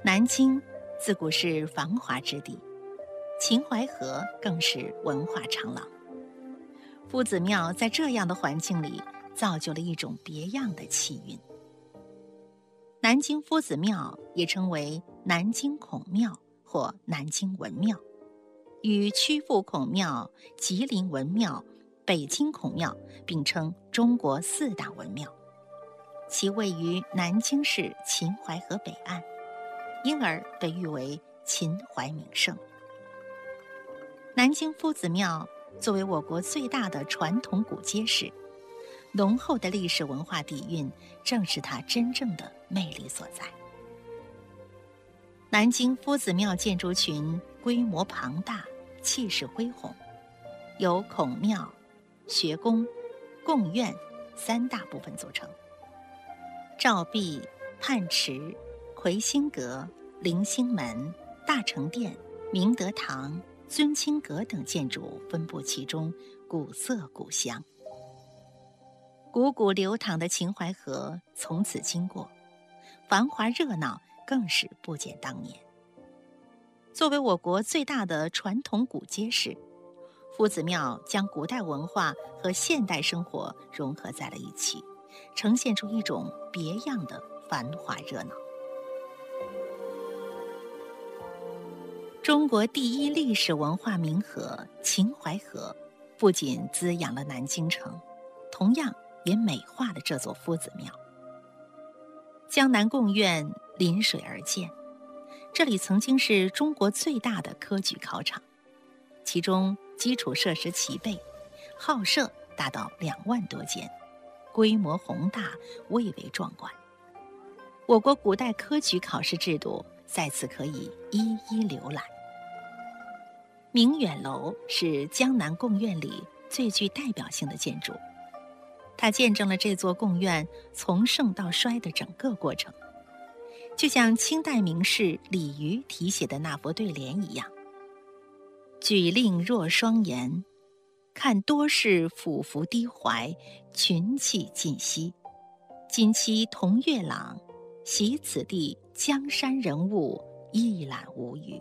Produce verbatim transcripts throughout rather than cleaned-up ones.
南京自古是繁华之地，秦淮河更是文化长廊。夫子庙在这样的环境里，造就了一种别样的气韵。南京夫子庙也称为南京孔庙或南京文庙，与曲阜孔庙、吉林文庙、北京孔庙并称中国四大文庙。其位于南京市秦淮河北岸，因而被誉为秦淮名胜。南京夫子庙作为我国最大的传统古街市，浓厚的历史文化底蕴正是它真正的魅力所在。南京夫子庙建筑群规模庞大，气势恢宏，由孔庙、学宫、贡院三大部分组成。照壁、泮池、魁星阁、棂星门、大成殿、明德堂、尊清阁等建筑分布其中，古色古香。汩汩流淌的秦淮河从此经过，繁华热闹更是不减当年。作为我国最大的传统古街市，夫子庙将古代文化和现代生活融合在了一起，呈现出一种别样的繁华热闹。中国第一历史文化名河秦淮河，不仅滋养了南京城，同样也美化了这座夫子庙。江南贡院临水而建，这里曾经是中国最大的科举考场，其中基础设施齐备，号舍达到两万多间，规模宏大，蔚为壮观。我国古代科举考试制度在此可以一一浏览。明远楼是江南贡院里最具代表性的建筑，它见证了这座贡院从盛到衰的整个过程，就像清代名士李渔题写的那副对联一样：举令若双颜，看多士俯伏低怀，群气尽息。今期同月朗，习此地江山人物，一览无余。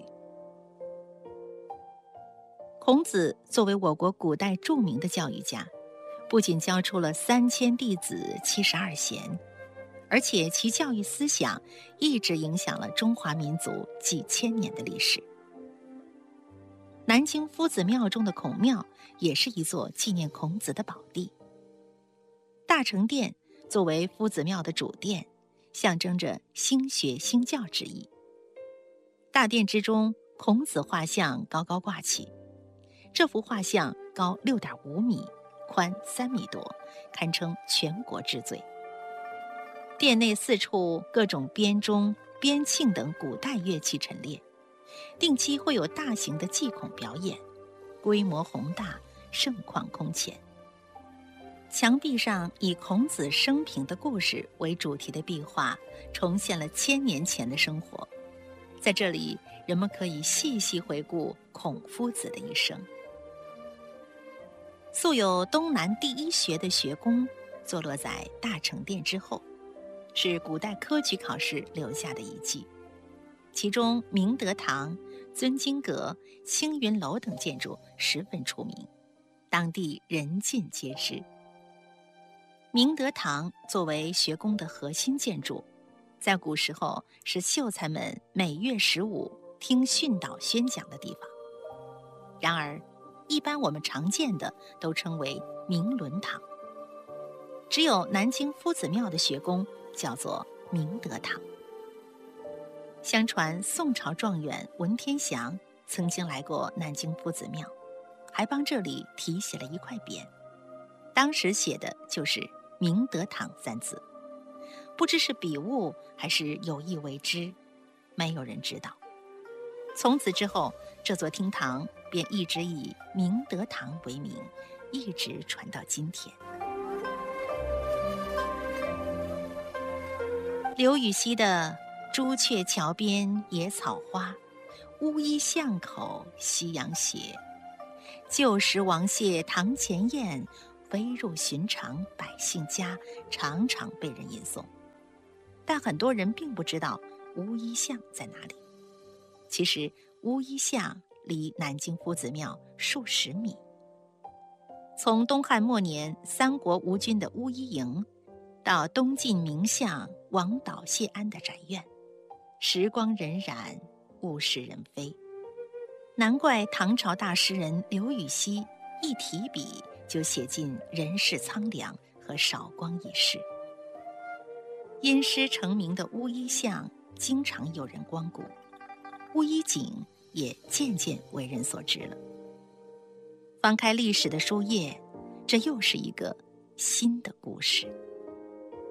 孔子作为我国古代著名的教育家，不仅教出了三千弟子、七十二贤，而且其教育思想一直影响了中华民族几千年的历史。南京夫子庙中的孔庙也是一座纪念孔子的宝地。大成殿作为夫子庙的主殿，象征着兴学兴教之意。大殿之中，孔子画像高高挂起，这幅画像高 六点五米，宽三米多，堪称全国之最。殿内四处各种编钟、编磬等古代乐器陈列，定期会有大型的祭孔表演，规模宏大，盛况空前。墙壁上以孔子生平的故事为主题的壁画，重现了千年前的生活。在这里，人们可以细细回顾孔夫子的一生。素有东南第一学的学宫坐落在大成殿之后，是古代科举考试留下的遗迹。其中明德堂、尊经阁、青云楼等建筑十分出名，当地人尽皆知。明德堂作为学宫的核心建筑，在古时候是秀才们每月十五听训导宣讲的地方。然而一般我们常见的都称为明伦堂，只有南京夫子庙的学宫叫做明德堂。相传宋朝状元文天祥曾经来过南京夫子庙，还帮这里题写了一块匾，当时写的就是明德堂三字，不知是笔误还是有意为之，没有人知道。从此之后，这座厅堂便一直以明德堂为名，一直传到今天。刘禹锡的朱雀桥边野草花，乌衣巷口夕阳斜。旧时王谢堂前燕，飞入寻常百姓家，常常被人吟诵。但很多人并不知道乌衣巷在哪里。其实乌衣巷离南京夫子庙数十米。从东汉末年三国吴军的乌衣营，到东晋名相王导谢安的宅院，时光荏苒，物是人非。难怪唐朝大诗人刘禹锡一提笔就写尽人世苍凉和韶光易逝。因诗成名的乌衣巷经常有人光顾，乌衣井也渐渐为人所知了。翻开历史的书页，这又是一个新的故事。